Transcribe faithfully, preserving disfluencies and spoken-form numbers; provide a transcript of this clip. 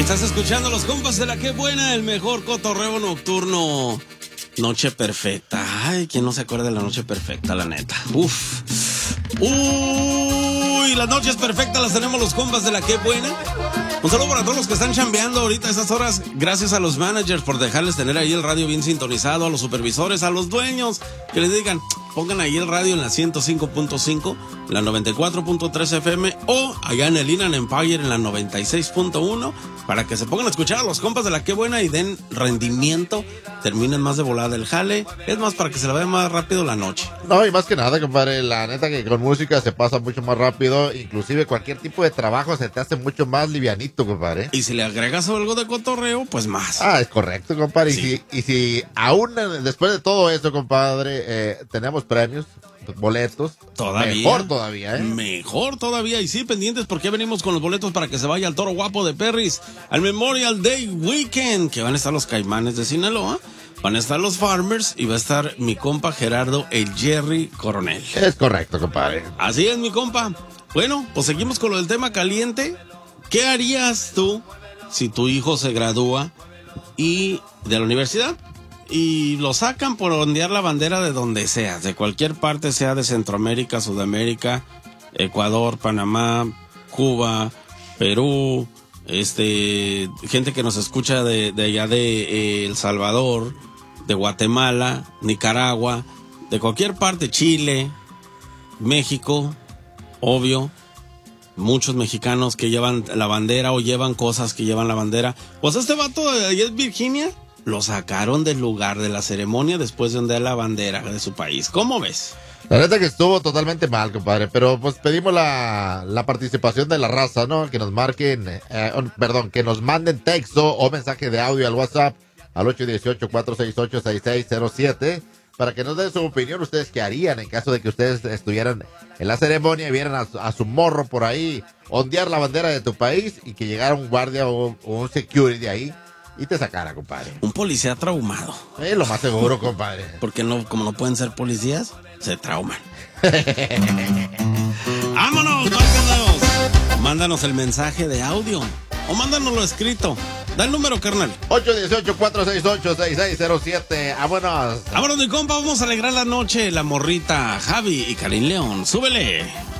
Estás escuchando los compas de la Qué Buena, el mejor cotorreo nocturno. Noche perfecta. Ay, ¿quién no se acuerda de la noche perfecta, la neta? Uf. Uy, las noches perfectas las tenemos los compas de la Qué Buena. Un saludo para todos los que están chambeando ahorita a estas horas. Gracias a los managers por dejarles tener ahí el radio bien sintonizado, a los supervisores, a los dueños que les digan, pongan ahí el radio en la ciento cinco punto cinco, la noventa y cuatro punto tres F M o allá en el Inland Empire en la noventa y seis punto uno para que se pongan a escuchar a los compas de la Qué Buena y den rendimiento, terminen más de volada el jale. Es más, para que se la vea más rápido la noche. No, y más que nada, compadre, la neta que con música se pasa mucho más rápido. Inclusive cualquier tipo de trabajo se te hace mucho más livianito, compadre. Y si le agregas algo de cotorreo, pues más. Ah, es correcto, compadre. Sí. Y, si, y si aún después de todo eso, compadre, eh, tenemos premios, boletos. Todavía. Mejor todavía, ¿eh? Mejor todavía. Y sí, pendientes porque venimos con los boletos para que se vaya al Toro Guapo de Perris, al Memorial Day Weekend, que van a estar los Caimanes de Sinaloa, van a estar los Farmers y va a estar mi compa Gerardo, el Jerry Coronel. Es correcto, compadre. Así es, mi compa. Bueno, pues seguimos con lo del tema caliente. ¿Qué harías tú si tu hijo se gradúa y de la universidad y lo sacan por ondear la bandera de donde sea, de cualquier parte, sea de Centroamérica, Sudamérica, Ecuador, Panamá, Cuba, Perú, este, gente que nos escucha de, de allá de eh, El Salvador, de Guatemala, Nicaragua, de cualquier parte, Chile, México, obvio, muchos mexicanos que llevan la bandera o llevan cosas que llevan la bandera. Pues este vato de allá es Virginia, lo sacaron del lugar de la ceremonia después de ondear la bandera de su país. ¿Cómo ves? La neta que estuvo totalmente mal, compadre, pero pues pedimos la, la participación de la raza, ¿no? Que nos marquen, eh, perdón, que nos manden texto o mensaje de audio al WhatsApp al ocho uno ocho, cuatro seis ocho, seis seis cero siete para que nos den su opinión. ¿Ustedes qué harían en caso de que ustedes estuvieran en la ceremonia y vieran a, a su morro por ahí ondear la bandera de tu país y que llegara un guardia o, o un security ahí y te sacara, compadre? Un policía traumado. Es lo más seguro, compadre. Porque no, como no pueden ser policías, se trauman. ¡Vámonos! ¡Márcanos! Mándanos el mensaje de audio o mándanoslo escrito. Da el número, carnal. ocho uno ocho, cuatro seis ocho, seis seis cero siete. ¡Vámonos! Vámonos, mi compa. Vamos a alegrar la noche. La morrita, Javi y Karin León. ¡Súbele!